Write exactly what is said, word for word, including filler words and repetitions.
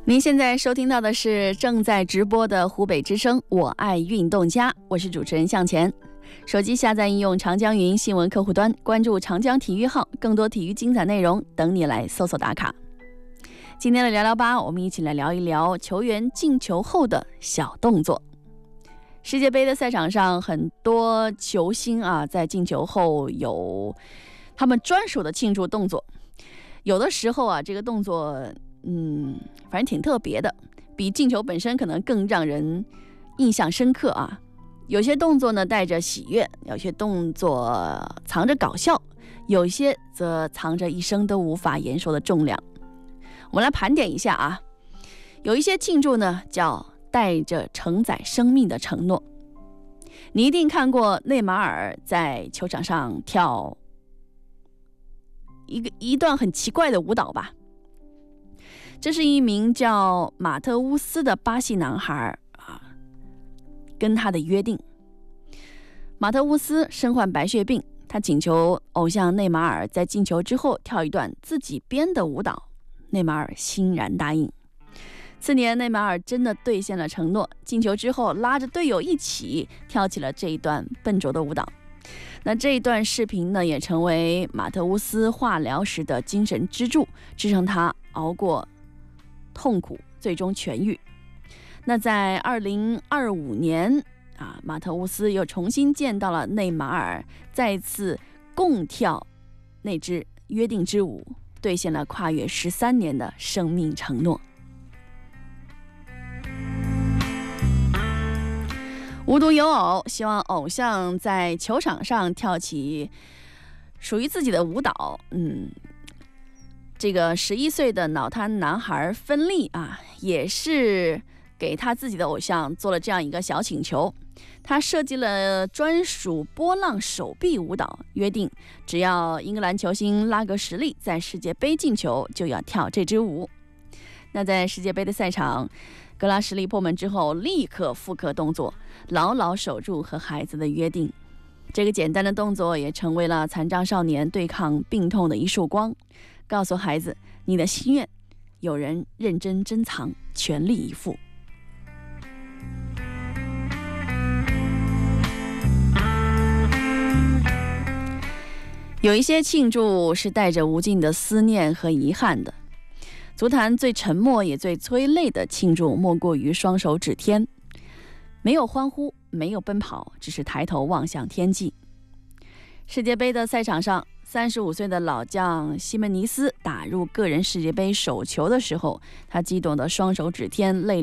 您现在收听到的是正在直播的湖北之声我爱运动家，我是主持人向前。手机下载应用长江云新闻客户端，关注长江体育号，更多体育精彩内容等你来搜索打卡。今天的聊聊吧，我们一起来聊一聊球员进球后的小动作。世界杯的赛场上，很多球星啊，在进球后有他们专属的庆祝动作。有的时候啊，这个动作嗯，反正挺特别的，比进球本身可能更让人印象深刻啊。有些动作呢带着喜悦，有些动作藏着搞笑，有些则藏着一生都无法言说的重量。我们来盘点一下啊，有一些庆祝呢叫带着承载生命的承诺。你一定看过内马尔在球场上跳一个一段很奇怪的舞蹈吧？这是一名叫马特乌斯的巴西男孩啊，跟他的约定。马特乌斯身患白血病，他请求偶像内马尔在进球之后跳一段自己编的舞蹈，内马尔欣然答应。次年，内马尔真的兑现了承诺，进球之后拉着队友一起跳起了这一段笨拙的舞蹈。那这一段视频呢，也成为马特乌斯化疗时的精神支柱，支撑他熬过痛苦，最终痊愈。那在二零二五年啊，马特乌斯又重新见到了内马尔，再次共跳那支约定之舞，兑现了跨越十三年的生命承诺。无独有偶，希望偶像在球场上跳起属于自己的舞蹈。嗯，这个十一岁的脑瘫男孩芬利啊，也是给他自己的偶像做了这样一个小请求。他设计了专属波浪手臂舞蹈，约定只要英格兰球星拉格什利在世界杯进球，就要跳这支舞。那在世界杯的赛场，格拉什利破门之后，立刻复刻动作，牢牢守住和孩子的约定。这个简单的动作也成为了残障少年对抗病痛的一束光，告诉孩子，你的心愿有人认真珍藏，全力以赴。有一些庆祝是带着无尽的思念和遗憾的。足坛最沉默也最催泪的庆祝，莫过于双手指天，没有欢呼，没有奔跑，只是抬头望向天际。世界杯的赛场上，三十五岁的老将西门尼斯打入个人世界杯首球的时候，他激动的双手指天，泪